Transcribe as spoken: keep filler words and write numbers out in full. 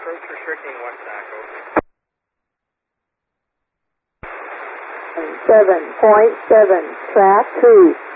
approach restricting West Sac, over. seven point seven, track two.